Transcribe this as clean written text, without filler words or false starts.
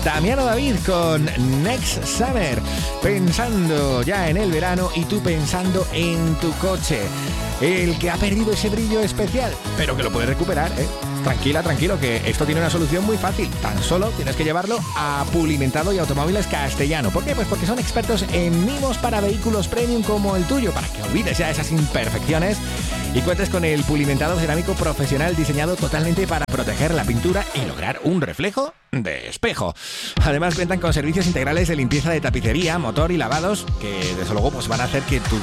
Damiano David con Next Summer, pensando ya en el verano y tú pensando en tu coche, el que ha perdido ese brillo especial, pero que lo puedes recuperar, ¿eh? Tranquilo, que esto tiene una solución muy fácil. Tan solo tienes que llevarlo a Pulimentado y Automóviles Castellano. ¿Por qué? Pues porque son expertos en mimos para vehículos premium como el tuyo, para que olvides ya esas imperfecciones y cuentes con el pulimentado cerámico profesional diseñado totalmente para proteger la pintura y lograr un reflejo de espejo. Además cuentan con servicios integrales de limpieza de tapicería, motor y lavados que desde luego pues van a hacer que tu